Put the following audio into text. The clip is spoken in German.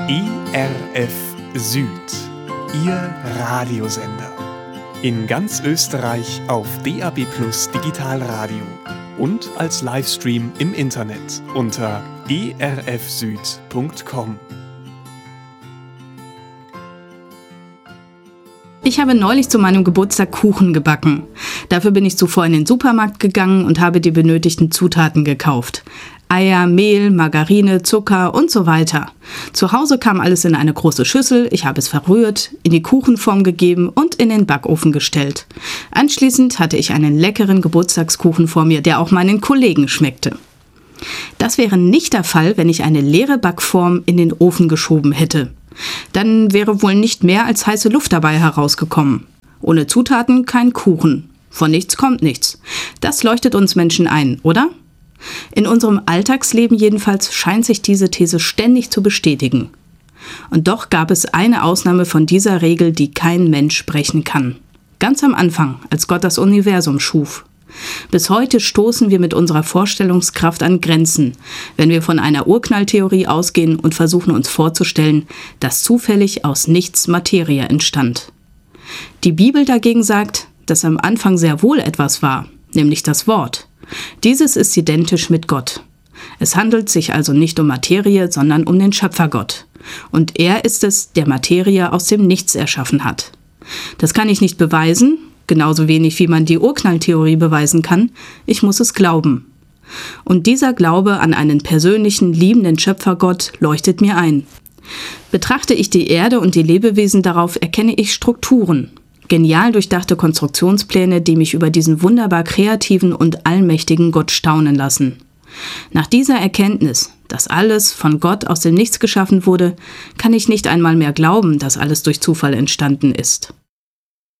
ERF Süd, Ihr Radiosender. In ganz Österreich auf DAB+ Digitalradio und als Livestream im Internet unter erfsüd.com. Ich habe neulich zu meinem Geburtstag Kuchen gebacken. Dafür bin ich zuvor in den Supermarkt gegangen und habe die benötigten Zutaten gekauft. Eier, Mehl, Margarine, Zucker und so weiter. Zu Hause kam alles in eine große Schüssel, ich habe es verrührt, in die Kuchenform gegeben und in den Backofen gestellt. Anschließend hatte ich einen leckeren Geburtstagskuchen vor mir, der auch meinen Kollegen schmeckte. Das wäre nicht der Fall, wenn ich eine leere Backform in den Ofen geschoben hätte. Dann wäre wohl nicht mehr als heiße Luft dabei herausgekommen. Ohne Zutaten kein Kuchen. Von nichts kommt nichts. Das leuchtet uns Menschen ein, oder? In unserem Alltagsleben jedenfalls scheint sich diese These ständig zu bestätigen. Und doch gab es eine Ausnahme von dieser Regel, die kein Mensch brechen kann. Ganz am Anfang, als Gott das Universum schuf. Bis heute stoßen wir mit unserer Vorstellungskraft an Grenzen, wenn wir von einer Urknalltheorie ausgehen und versuchen uns vorzustellen, dass zufällig aus nichts Materie entstand. Die Bibel dagegen sagt, dass am Anfang sehr wohl etwas war, nämlich das Wort. Dieses ist identisch mit Gott. Es handelt sich also nicht um Materie, sondern um den Schöpfergott. Und er ist es, der Materie aus dem Nichts erschaffen hat. Das kann ich nicht beweisen, genauso wenig wie man die Urknalltheorie beweisen kann. Ich muss es glauben. Und dieser Glaube an einen persönlichen, liebenden Schöpfergott leuchtet mir ein. Betrachte ich die Erde und die Lebewesen darauf, erkenne ich Strukturen. Genial durchdachte Konstruktionspläne, die mich über diesen wunderbar kreativen und allmächtigen Gott staunen lassen. Nach dieser Erkenntnis, dass alles von Gott aus dem Nichts geschaffen wurde, kann ich nicht einmal mehr glauben, dass alles durch Zufall entstanden ist.